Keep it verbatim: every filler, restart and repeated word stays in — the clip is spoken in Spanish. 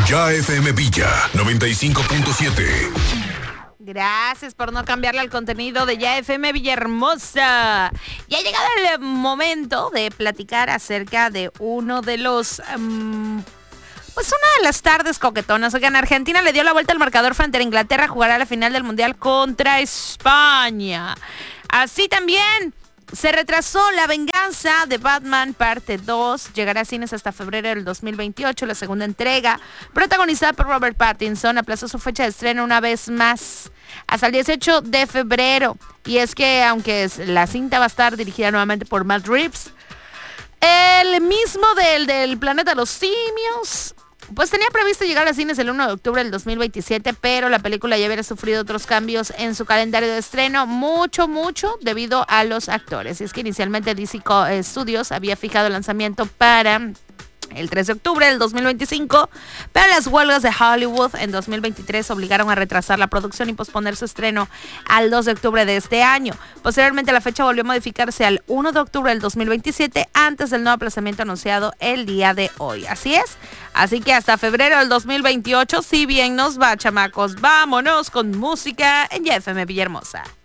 Ya F M Villa noventa y cinco punto siete. Gracias por no cambiarle al contenido de Ya F M Villahermosa. Ya ha llegado el momento de platicar acerca de uno de los... Um, pues una de las tardes coquetonas. Oigan, Argentina le dio la vuelta al marcador frente a Inglaterra. Jugará la final del Mundial contra España. Así también... se retrasó La Venganza de Batman parte dos. Llegará a cines hasta febrero del dos mil veintiocho, la segunda entrega, protagonizada por Robert Pattinson, aplazó su fecha de estreno una vez más hasta el dieciocho de febrero. Y es que aunque la cinta va a estar dirigida nuevamente por Matt Reeves, el mismo del, del Planeta de los Simios, pues tenía previsto llegar a cines el uno de octubre del dos mil veintisiete, pero la película ya hubiera sufrido otros cambios en su calendario de estreno, mucho, mucho debido a los actores. Y es que inicialmente D C Studios había fijado el lanzamiento para el tres de octubre del dos mil veinticinco, pero las huelgas de Hollywood en dos mil veintitrés obligaron a retrasar la producción y posponer su estreno al dos de octubre de este año. Posteriormente la fecha volvió a modificarse al uno de octubre del dos mil veintisiete antes del nuevo aplazamiento anunciado el día de hoy. Así es, así que hasta febrero del dos mil veintiocho, si bien nos va, chamacos, vámonos con música en Ya F M Villahermosa.